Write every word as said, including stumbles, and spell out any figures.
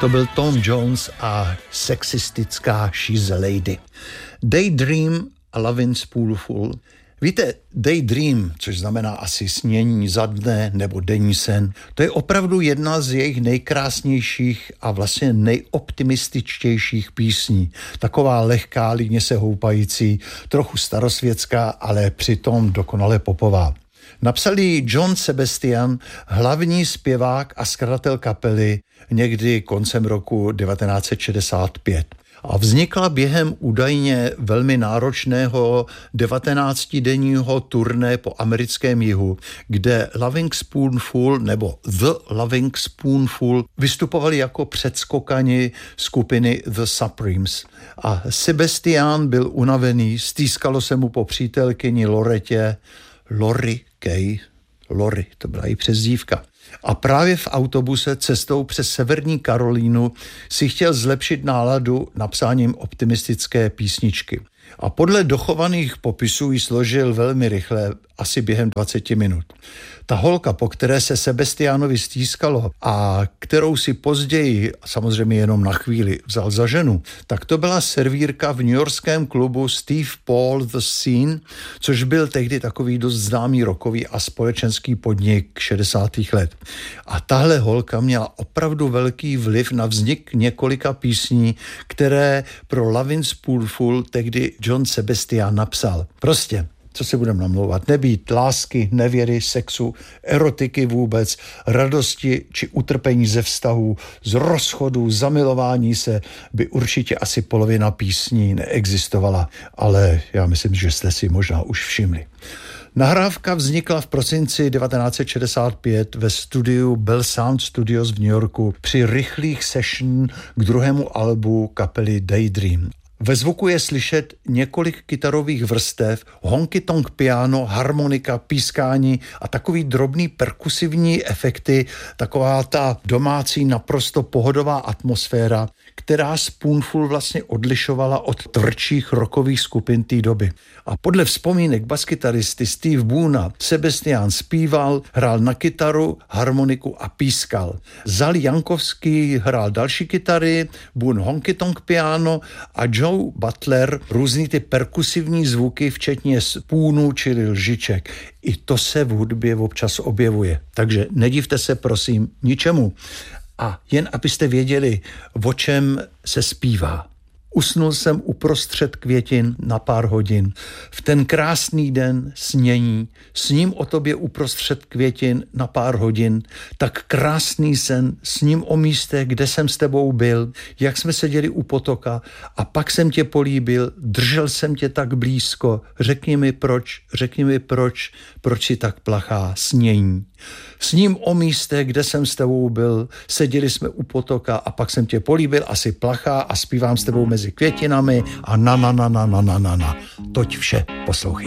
To byl Tom Jones a sexistická She's a Lady. Daydream a Lovin' Spoonful. Víte, daydream, což znamená asi snění za dne nebo denní sen, to je opravdu jedna z jejich nejkrásnějších a vlastně nejoptimističtějších písní. Taková lehká, líně se houpající, trochu starosvětská, ale přitom dokonale popová. Napsal ji John Sebastian, hlavní zpěvák a skladatel kapely, někdy koncem roku devatenáct set šedesát pět. A vznikla během údajně velmi náročného devatenáctidenního turné po americkém jihu, kde Lovin' Spoonful nebo The Lovin' Spoonful vystupovali jako předskokani skupiny The Supremes. A Sebastian byl unavený, stýskalo se mu po přítelkyni Loretě, Lori Kay, Lori, to byla její přezdívka. A právě v autobuse cestou přes Severní Karolínu si chtěl zlepšit náladu napsáním optimistické písničky. A podle dochovaných popisů ji složil velmi rychle, asi během dvacet minut. Ta holka, po které se Sebastianovi stýskalo a kterou si později, samozřejmě jenom na chvíli, vzal za ženu, tak to byla servírka v newyorském klubu Steve Paul The Scene, což byl tehdy takový dost známý rockový a společenský podnik šedesátých let. A tahle holka měla opravdu velký vliv na vznik několika písní, které pro Lovin' Spoonful tehdy John Sebastian napsal. Prostě, co si budeme namlouvat, nebýt lásky, nevěry, sexu, erotiky vůbec, radosti či utrpení ze vztahů, z rozchodu, zamilování se, by určitě asi polovina písní neexistovala, ale já myslím, že jste si možná už všimli. Nahrávka vznikla v prosinci devatenáct set šedesát pět ve studiu Bell Sound Studios v New Yorku při rychlých session k druhému albu kapely Daydream. Ve zvuku je slyšet několik kytarových vrstev, honky-tonk piano, harmonika, pískání a takový drobný perkusivní efekty, taková ta domácí naprosto pohodová atmosféra, která Spoonful vlastně odlišovala od tvrdších rockových skupin té doby. A podle vzpomínek baskytaristy Steve Boona Sebastian zpíval, hrál na kytaru, harmoniku a pískal. Zal Jankovský hrál další kytary, Boone honky-tonk piano a Joe Butler různý ty perkusivní zvuky, včetně spůnů, čili lžiček. I to se v hudbě občas objevuje. Takže nedivte se prosím ničemu. A jen abyste věděli, o čem se zpívá. Usnul jsem uprostřed květin na pár hodin. V ten krásný den snění, sním o tobě uprostřed květin na pár hodin. Tak krásný sen, sním o místě, kde jsem s tebou byl, jak jsme seděli u potoka a pak jsem tě políbil, držel jsem tě tak blízko. Řekni mi proč, řekni mi proč, proč si tak plachá snění. Sním o místě, kde jsem s tebou byl, seděli jsme u potoka a pak jsem tě políbil, asi plachá a zpívám s tebou mezi květinami a na na na na na na na na. Toť vše, poslouchej.